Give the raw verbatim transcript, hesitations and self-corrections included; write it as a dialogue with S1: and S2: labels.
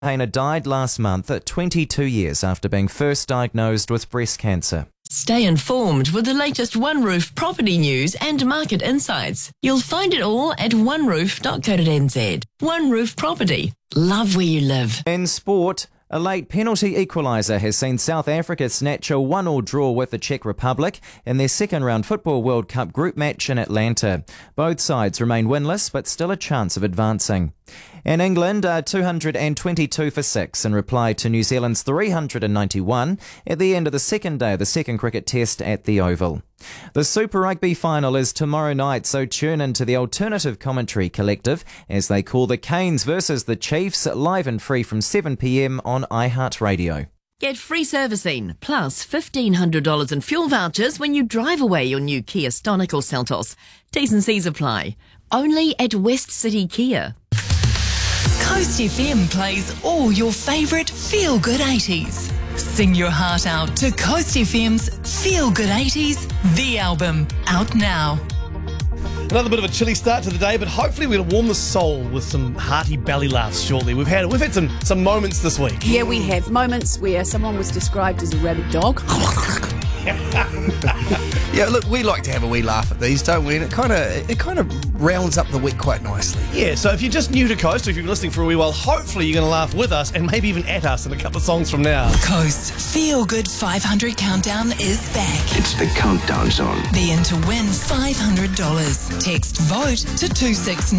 S1: Painter died last month at twenty-two years after being first diagnosed with breast cancer.
S2: Stay informed with the latest One Roof property news and market insights. You'll find it all at one roof dot co dot n z. One Roof Property. Love where you live.
S1: In sport, a late penalty equaliser has seen South Africa snatch a one all draw with the Czech Republic in their second round Football World Cup group match in Atlanta. Both sides remain winless but still a chance of advancing. In England, uh, two hundred twenty-two for six in reply to New Zealand's three hundred ninety-one at the end of the second day of the second cricket test at the Oval. The Super Rugby final is tomorrow night, so tune into the Alternative Commentary Collective as they call the Canes versus the Chiefs, live and free from seven p m on iHeartRadio.
S2: Get free servicing plus fifteen hundred dollars in fuel vouchers when you drive away your new Kia Stonic or Seltos. T's and C's apply. Only at West City Kia.
S3: Coast F M plays all your favourite feel-good eighties. Sing your heart out to Coast F M's Feel Good eighties, the album, out now.
S4: Another bit of a chilly start to the day, but hopefully we'll warm the soul with some hearty belly laughs shortly. We've had we've had some, some moments this week.
S5: Yeah, we have. Moments where someone was described as a rabid dog.
S6: Yeah, look, we like to have a wee laugh at these, don't we? And it kind of it kind of rounds up the week quite nicely.
S4: Yeah, so if you're just new to Coast, or if you've been listening for a wee while, hopefully you're going to laugh with us and maybe even at us in a couple of songs from now.
S3: Coast Feel Good five hundred Countdown is back.
S7: It's the countdown song.
S3: Be in to win five hundred dollars. Text VOTE to two six